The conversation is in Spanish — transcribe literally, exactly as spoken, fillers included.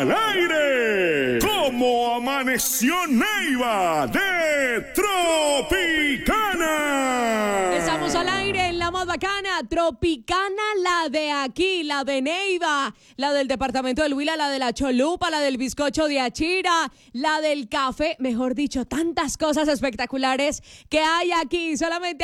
al aire. ¿Cómo amaneció Neiva de Tropicana? Estamos al aire en la más bacana, Tropicana, la de aquí, la de Neiva, la del departamento del Huila, la de la Cholupa, la del bizcocho de Achira, la del café, mejor dicho, tantas cosas espectaculares que hay aquí solamente